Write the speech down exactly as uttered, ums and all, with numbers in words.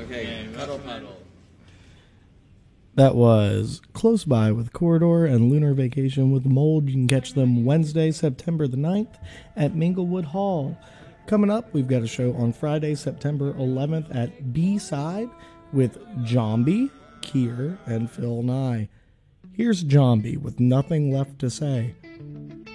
Okay, Yeah, Cuddle Russian Puddle. That was Close By with Corridor and Lunar Vacation with Mold. You can catch them Wednesday, September the ninth at Minglewood Hall. Coming up, we've got a show on Friday, September eleventh at B-Side with Jambi, Kier, and Phil Nye. Here's Jambi with Nothing Left to Say.